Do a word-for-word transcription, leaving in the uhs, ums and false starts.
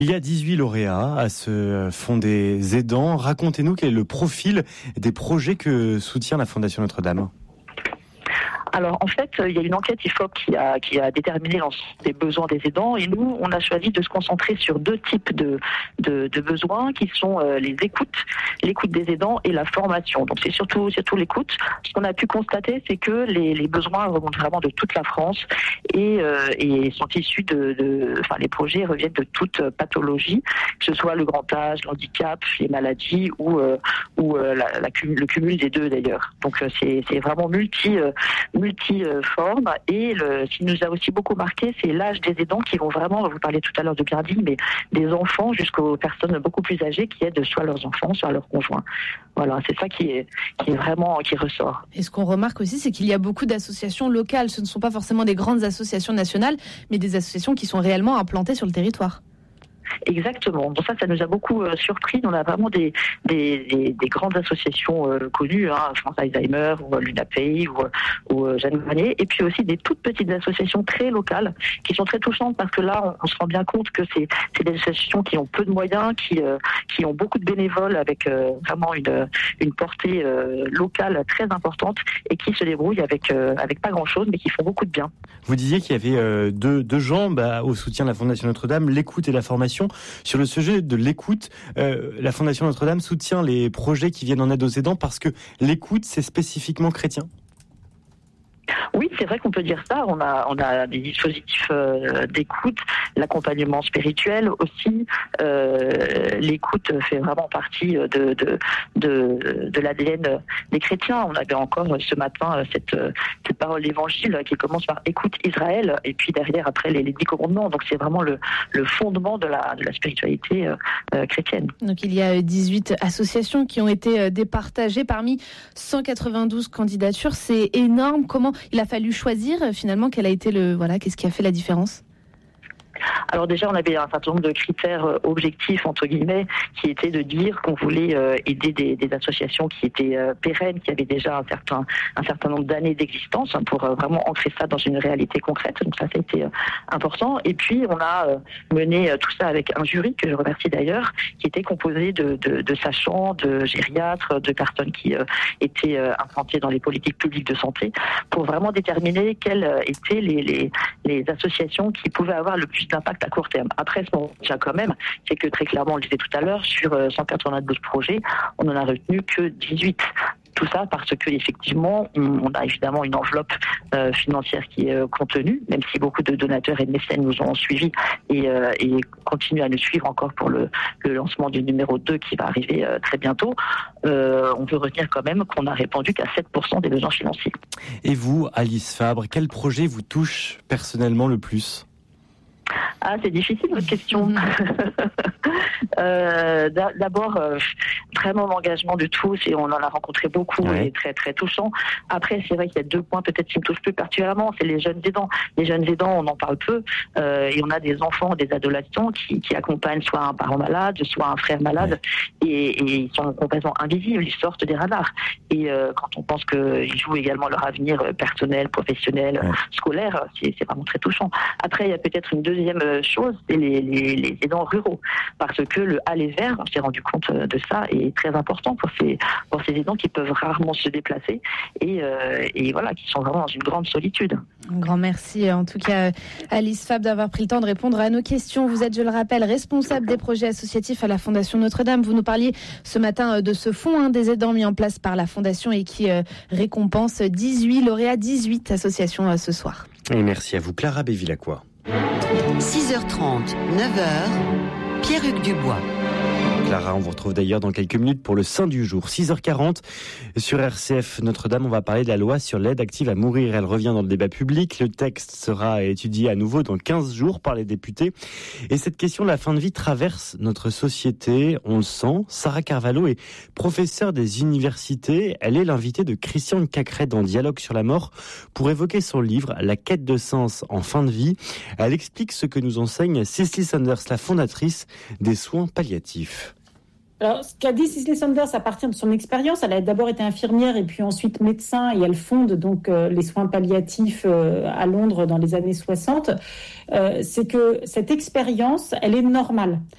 Il y a dix-huit lauréats à ce Fonds des aidants. Racontez-nous quel est le profil des projets que soutient la Fondation Notre-Dame. Alors en fait, il y a une enquête I F O P qui a, qui a déterminé l'ensemble des besoins des aidants et nous, on a choisi de se concentrer sur deux types de, de, de besoins qui sont euh, les écoutes, l'écoute des aidants et la formation. Donc c'est surtout, surtout l'écoute. Ce qu'on a pu constater, c'est que les, les besoins remontent vraiment de toute la France et, euh, et sont issus de, de, enfin les projets reviennent de toute pathologie, que ce soit le grand âge, l'handicap, les maladies ou, euh, ou euh, la, la, le cumul des deux d'ailleurs. Donc c'est, c'est vraiment multi euh, multiforme et le, ce qui nous a aussi beaucoup marqué, c'est l'âge des aidants qui vont vraiment, vous parliez tout à l'heure de gardening, mais des enfants jusqu'aux personnes beaucoup plus âgées qui aident soit leurs enfants, soit leurs conjoints. Voilà, c'est ça qui est, qui est vraiment, qui ressort. Et ce qu'on remarque aussi, c'est qu'il y a beaucoup d'associations locales. Ce ne sont pas forcément des grandes associations nationales, mais des associations qui sont réellement implantées sur le territoire. Exactement. Donc ça, ça nous a beaucoup euh, surpris. On a vraiment des, des, des, des grandes associations euh, connues, hein, France Alzheimer ou euh, l'UNAPEI ou, ou euh, Jeanne Granier, et puis aussi des toutes petites associations très locales qui sont très touchantes parce que là, on, on se rend bien compte que c'est, c'est des associations qui ont peu de moyens, qui, euh, qui ont beaucoup de bénévoles avec euh, vraiment une, une portée euh, locale très importante et qui se débrouillent avec, euh, avec pas grand-chose, mais qui font beaucoup de bien. Vous disiez qu'il y avait euh, deux, deux jambes au soutien de la Fondation Notre-Dame, l'écoute et la formation. Sur le sujet de l'écoute, euh, la Fondation Notre-Dame soutient les projets qui viennent en aide aux aidants parce que l'écoute, c'est spécifiquement chrétien. Oui, c'est vrai qu'on peut dire ça. On a, on a des dispositifs euh, d'écoute, l'accompagnement spirituel aussi. Euh, l'écoute fait vraiment partie de, de, de, de l'A D N des chrétiens. On avait encore ce matin cette, cette parole d'évangile qui commence par écoute Israël et puis derrière après les, les dix commandements. Donc c'est vraiment le, le fondement de la, de la spiritualité euh, chrétienne. Donc il y a dix-huit associations qui ont été départagées parmi cent quatre-vingt-douze candidatures. C'est énorme. Comment il a fallu choisir finalement, quel a été le voilà, qu'est-ce qui a fait la différence? Alors déjà, on avait un certain nombre de critères euh, objectifs, entre guillemets, qui étaient de dire qu'on voulait euh, aider des, des associations qui étaient euh, pérennes, qui avaient déjà un certain, un certain nombre d'années d'existence, hein, pour euh, vraiment ancrer ça dans une réalité concrète. Donc ça, ça a été euh, important. Et puis, on a euh, mené euh, tout ça avec un jury, que je remercie d'ailleurs, qui était composé de, de, de sachants, de gériatres, de personnes qui euh, étaient euh, implantées dans les politiques publiques de santé, pour vraiment déterminer quelles euh, étaient les, les, les associations qui pouvaient avoir le plus d'impact à court terme. Après, ce qu'on retient quand même, c'est que très clairement, on le disait tout à l'heure, sur cent quatre-vingt-douze projets, on n'en a retenu que dix-huit. Tout ça parce que effectivement, on a évidemment une enveloppe euh, financière qui est euh, contenue, même si beaucoup de donateurs et de mécènes nous ont suivis et, euh, et continuent à nous suivre encore pour le, le lancement du numéro deux qui va arriver euh, très bientôt. Euh, on peut retenir quand même qu'on n'a répondu qu'à sept pour cent des besoins financiers. Et vous, Alice Fabre, quel projet vous touche personnellement le plus ? Ah, c'est difficile votre question. euh, d'abord, euh, vraiment l'engagement de tous, et on en a rencontré beaucoup, ouais. Et très très touchant. Après, c'est vrai qu'il y a deux points peut-être qui me touchent plus particulièrement, c'est les jeunes aidants. Les jeunes aidants, on en parle peu, euh, et on a des enfants, des adolescents qui, qui accompagnent soit un parent malade, soit un frère malade, ouais. et, et ils sont complètement invisibles, ils sortent des radars. Et euh, quand on pense qu'ils jouent également leur avenir personnel, professionnel, ouais. scolaire, c'est, c'est vraiment très touchant. Après, il y a peut-être une deuxième chose, c'est les, les, les aidants ruraux, parce que le aller vers, on s'est rendu compte de ça, est très important pour ces, pour ces aidants qui peuvent rarement se déplacer et, euh, et voilà, qui sont vraiment dans une grande solitude. Un grand merci en tout cas Alice Fabre d'avoir pris le temps de répondre à nos questions. Vous êtes, je le rappelle, responsable des projets associatifs à la Fondation Notre-Dame. Vous nous parliez ce matin de ce fonds hein, des aidants mis en place par la Fondation et qui euh, récompense dix-huit lauréats, dix-huit associations euh, ce soir. Et merci à vous Clara Bévilacqua. six heures trente, neuf heures, Pierre-Hugues Dubois. Clara, on vous retrouve d'ailleurs dans quelques minutes pour le Saint du jour. six heures quarante, sur R C F Notre-Dame, on va parler de la loi sur l'aide active à mourir. Elle revient dans le débat public. Le texte sera étudié à nouveau dans quinze jours par les députés. Et cette question de la fin de vie traverse notre société, on le sent. Sarah Carvalho est professeure des universités. Elle est l'invitée de Christian Cacret dans Dialogue sur la mort pour évoquer son livre « La quête de sens en fin de vie ». Elle explique ce que nous enseigne Cicely Saunders, la fondatrice des soins palliatifs. Alors, ce qu'a dit Cicely Saunders à partir de son expérience, elle a d'abord été infirmière et puis ensuite médecin, et elle fonde donc euh, les soins palliatifs euh, à Londres dans les années soixante. Euh, c'est que cette expérience, elle est normale.